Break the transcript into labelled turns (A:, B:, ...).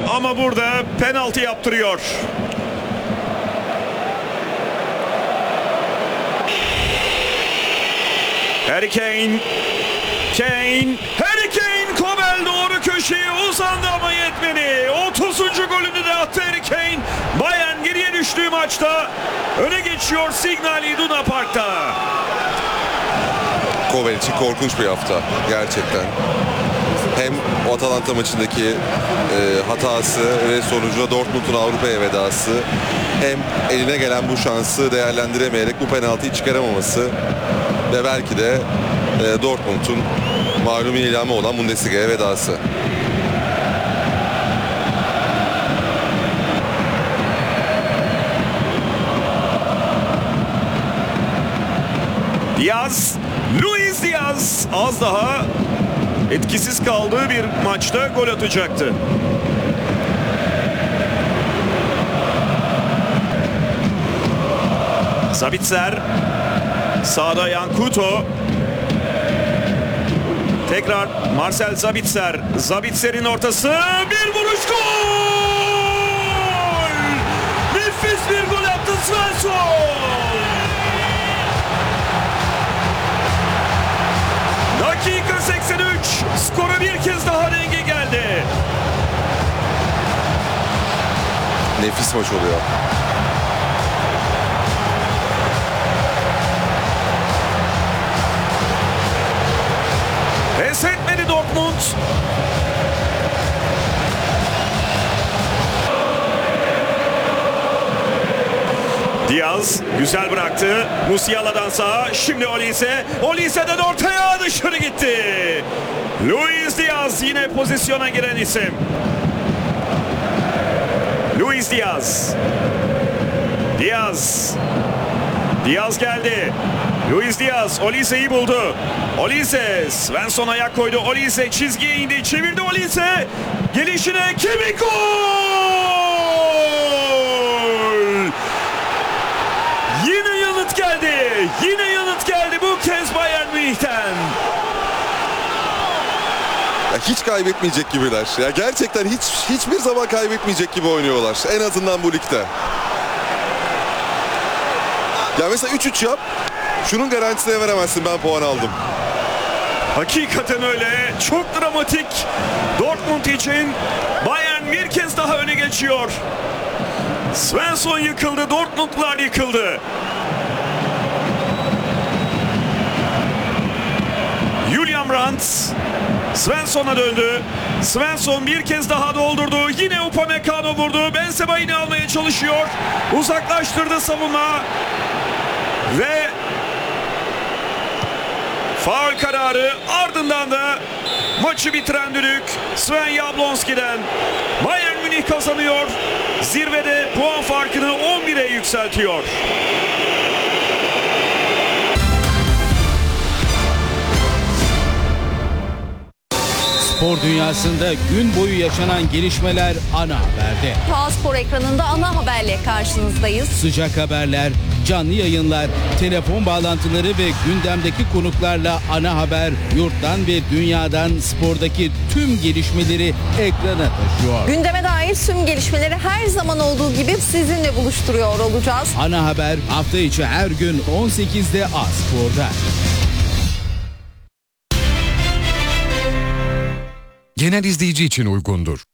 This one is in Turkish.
A: ama burada penaltı yaptırıyor. Harry Kane. Harry Kane Kobel doğru köşeye uzandı ama yetmedi. 30. golünü de attı Harry Kane. Bayern geriye düştüğü maçta öne geçiyor Signal Iduna Park'ta.
B: Kobel için korkunç bir hafta gerçekten. Hem o Atalanta maçındaki hatası ve sonucunda Dortmund'un Avrupa'ya vedası, hem eline gelen bu şansı değerlendiremeyerek bu penaltıyı çıkaramaması ve belki de Dortmund'un malum ilamı olan Bundesliga'ya vedası.
A: Luis Diaz az daha etkisiz kaldığı bir maçta gol atacaktı. Sabitzer. Sağda Yankuto. Tekrar Marcel Sabitzer. Sabitzer'in ortası. Bir vuruş, gol! Nefis bir gol attı Svensson. Dakika 83. Skora bir kez daha denge geldi.
B: Nefis maç oluyor.
A: Pes etmedi Dortmund. Diaz güzel bıraktı. Musiala'dan sağa. Şimdi Olise. Olise'den ortaya, dışarı gitti. Luis Diaz yine pozisyona giren isim. Luis Diaz. Diaz geldi. Luis Diaz Olise'yi buldu. Olise, Svensson ayak koydu. Olise çizgiye indi. Çevirdi Olise. Gelişine kimi, gol! Yine yanıt geldi. Yine yanıt geldi bu kez Bayern Münih'ten.
B: Ya hiç kaybetmeyecek gibiler. Ya gerçekten hiçbir zaman kaybetmeyecek gibi oynuyorlar. En azından bu ligde. Ya mesela 3-3 yap. Şunun garantisine veremezsin, ben puan aldım.
A: Hakikaten öyle. Çok dramatik. Dortmund için Bayern bir kez daha öne geçiyor. Svensson yıkıldı. Dortmundlar yıkıldı. Julian Brandt Svensson'a döndü. Svensson bir kez daha doldurdu. Yine Upamecano vurdu. Benzema yine almaya çalışıyor. Uzaklaştırdı savunma. Ve faul kararı, ardından da maçı bitiren düdük Sven Jablonski'den. Bayern Münih kazanıyor. Zirvede puan farkını 11'e yükseltiyor.
C: Spor dünyasında gün boyu yaşanan gelişmeler ana haberde.
D: TOA Spor ekranında ana haberle karşınızdayız.
C: Sıcak haberler, canlı yayınlar, telefon bağlantıları ve gündemdeki konuklarla ana haber yurttan ve dünyadan spordaki tüm gelişmeleri ekrana taşıyor.
D: Gündeme dair tüm gelişmeleri her zaman olduğu gibi sizinle buluşturuyor olacağız.
C: Ana haber hafta içi her gün 18'de A-Spor'da.
E: Genel izleyici için uygundur.